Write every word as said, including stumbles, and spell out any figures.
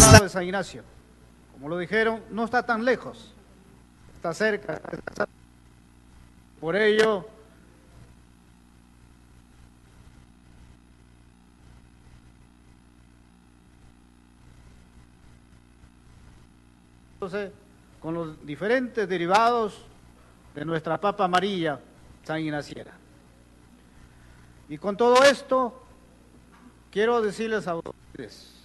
de San Ignacio. Como lo dijeron, no está tan lejos, está cerca. Por ello, entonces, con los diferentes derivados de nuestra papa amarilla san ignaciera. Y con todo esto, quiero decirles a ustedes